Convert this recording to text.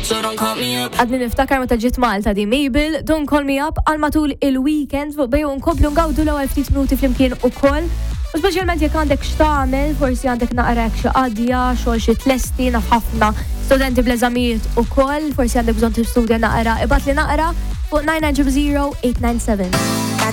so don't call me up. Għadni niftakar meta ġiet Malta di Mabel, don't call me up għal matul il-weekend fuq bejju nkomplu ngawdu l-ewwel ftit minuti flimkien ukoll. U speċjalment jekk għandek x'tagħmel, forsi għandek naqra xi qadja, xogħol xi tlesti naf ħafna studenti bl-eżamijiet ukoll, forsi għandek bżonn tistudja naqra, ibgħat li naqra fuq 990 897.